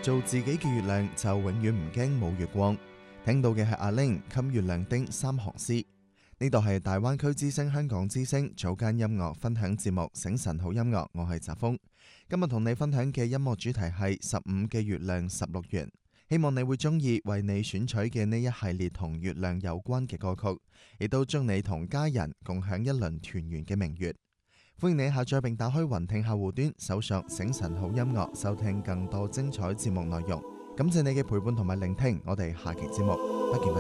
做自己嘅月亮就永遠唔驚冇月光。聽到嘅係阿玲《給月亮的三行詩》。呢度係大灣區之聲香港之聲早間音樂分享節目《醒晨好音樂》，我係澤峰。今日同你分享嘅音樂主題係15嘅月亮16圓。希望你會中意為你選取嘅呢一系列同月亮有關嘅歌曲，亦都將你同家人共享一輪團圓嘅明月。歡迎你下載並打開雲聽客戶端，搜索醒晨好音樂，收聽更多精彩節目內容。感謝你嘅陪伴同埋聆聽，我哋下期節目不見不散。